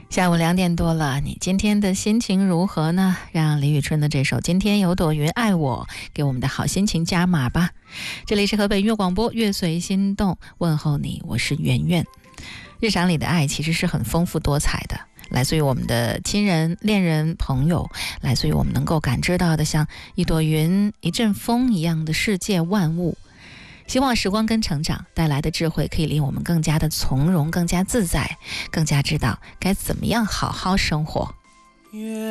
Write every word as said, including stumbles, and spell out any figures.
下午两点多了，你今天的心情如何呢？让李宇春的这首《今天有朵云爱我》给我们的好心情加码吧。这里是河北音乐广播，乐随心动，问候你，我是圆圆。日常里的爱其实是很丰富多彩的，来自于我们的亲人、恋人、朋友，来自于我们能够感知到的像一朵云、一阵风一样的世界万物。希望时光跟成长带来的智慧可以令我们更加的从容，更加自在，更加知道该怎么样好好生活。